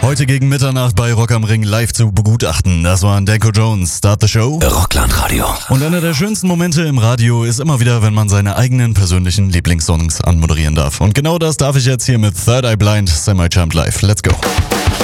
Heute gegen Mitternacht bei Rock am Ring live zu begutachten. Das war Danko Jones. Start the Show. Rockland-Radio. Und einer der schönsten Momente im Radio ist immer wieder, wenn man seine eigenen persönlichen Lieblingssongs anmoderieren darf. Und genau das darf ich jetzt hier mit Third Eye Blind Semi-Champ Live. Let's go.